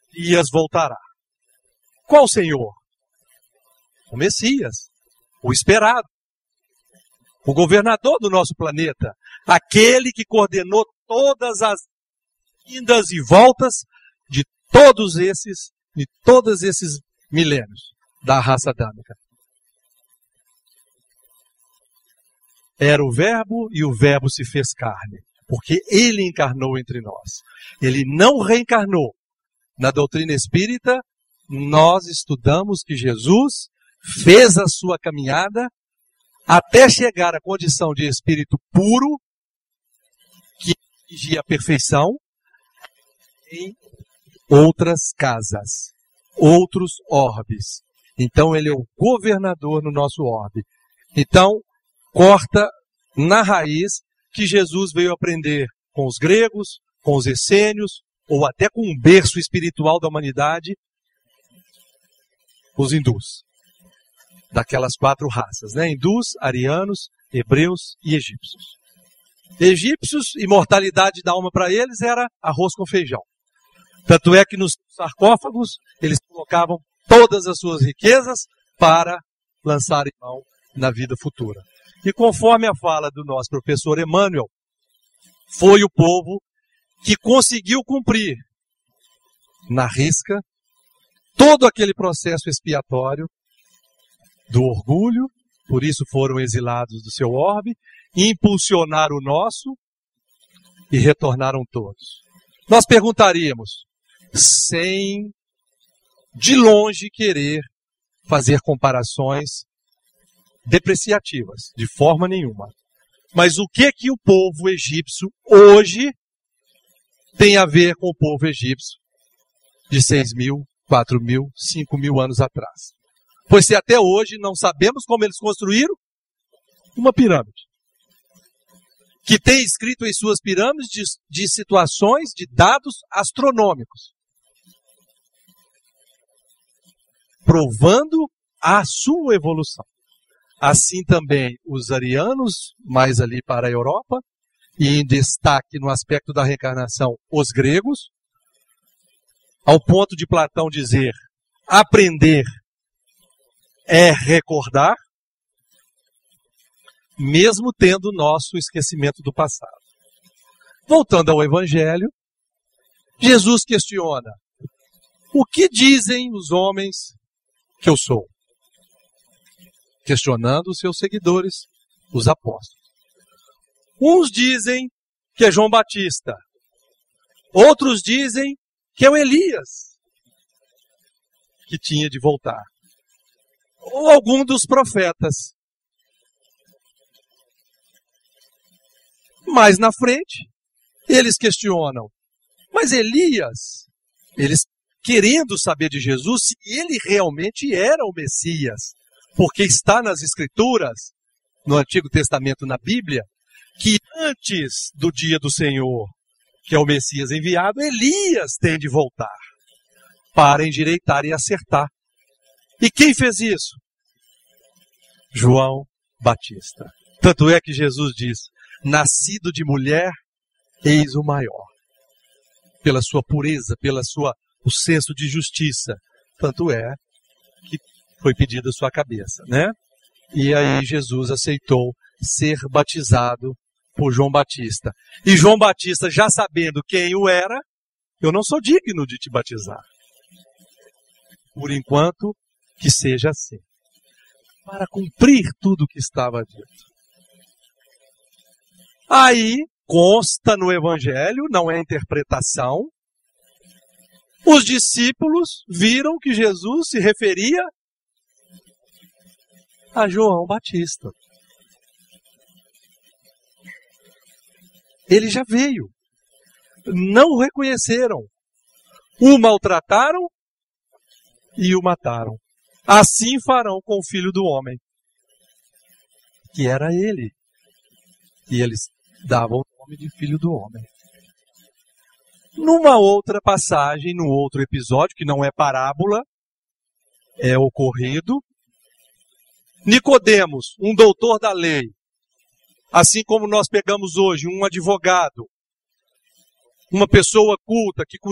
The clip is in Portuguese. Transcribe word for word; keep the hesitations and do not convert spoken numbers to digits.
Messias voltará. Qual Senhor? O Messias, o esperado, o governador do nosso planeta, aquele que coordenou todas as indas e voltas de todos esses, de todos esses milênios da raça adâmica. Era o Verbo e o Verbo se fez carne, porque ele encarnou entre nós. Ele não reencarnou. Na doutrina espírita, nós estudamos que Jesus fez a sua caminhada até chegar à condição de espírito puro, que atingia a perfeição, em outras casas, outros orbes. Então ele é o governador no nosso orbe. Então, corta na raiz que Jesus veio aprender com os gregos, com os essênios, ou até com um berço espiritual da humanidade, os hindus. Daquelas quatro raças, né? Hindus, arianos, hebreus e egípcios. Egípcios, imortalidade da alma para eles era arroz com feijão. Tanto é que nos sarcófagos eles colocavam todas as suas riquezas para lançarem mão na vida futura. E conforme a fala do nosso professor Emmanuel, foi o povo que conseguiu cumprir na risca todo aquele processo expiatório do orgulho, por isso foram exilados do seu orbe, impulsionaram o nosso e retornaram todos. Nós perguntaríamos, sem de longe querer fazer comparações depreciativas, de forma nenhuma. Mas o que que o povo egípcio hoje tem a ver com o povo egípcio de seis mil, quatro mil, cinco mil anos atrás? Pois se até hoje não sabemos como eles construíram uma pirâmide, que tem escrito em suas pirâmides de, de situações, de dados astronômicos, provando a sua evolução. Assim também os arianos, mais ali para a Europa, e em destaque no aspecto da reencarnação, os gregos, ao ponto de Platão dizer, aprender é recordar, mesmo tendo nosso esquecimento do passado. Voltando ao Evangelho, Jesus questiona, o que dizem os homens que eu sou? Questionando os seus seguidores, os apóstolos. Uns dizem que é João Batista. Outros dizem que é o Elias, que tinha de voltar. Ou algum dos profetas. Mais na frente, eles questionam, mas Elias, eles querendo saber de Jesus se ele realmente era o Messias, porque está nas Escrituras, no Antigo Testamento, na Bíblia, que antes do dia do Senhor, que é o Messias enviado, Elias tem de voltar para endireitar e acertar. E quem fez isso? João Batista. Tanto é que Jesus diz, nascido de mulher, eis o maior. Pela sua pureza, pela sua, o senso de justiça. Tanto é que foi pedida a sua cabeça, né? E aí Jesus aceitou ser batizado por João Batista. E João Batista, já sabendo quem o era, eu não sou digno de te batizar. Por enquanto, que seja assim. Para cumprir tudo o que estava dito. Aí, consta no Evangelho, não é interpretação, os discípulos viram que Jesus se referia a João Batista. Ele já veio. Não o reconheceram. O maltrataram e o mataram. Assim farão com o Filho do Homem. Que era ele. E eles davam o nome de Filho do Homem. Numa outra passagem, num outro episódio, que não é parábola, é ocorrido, Nicodemos, um doutor da lei, assim como nós pegamos hoje um advogado, uma pessoa culta que